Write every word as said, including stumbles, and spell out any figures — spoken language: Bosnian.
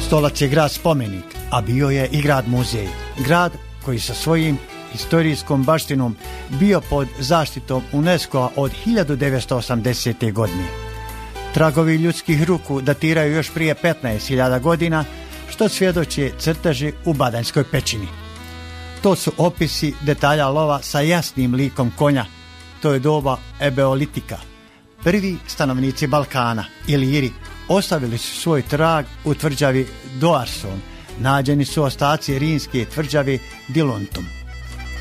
Stolac je grad spomenik, a bio je i grad muzej. Grad koji sa svojim historijskom baštinom bio pod zaštitom UNESCO-a od hiljadu devetsto osamdesete. godine. Tragovi ljudskih ruku datiraju još prije petnaest hiljada godina, što svjedoče crteži u Badanjskoj pećini. To su opisi detalja lova sa jasnim likom konja. To je doba ebeolitika. Prvi stanovnici Balkana, Iliri, ostavili su svoj trag u tvrđavi Doarson. Nađeni su ostaci rimske tvrđave Dilontum.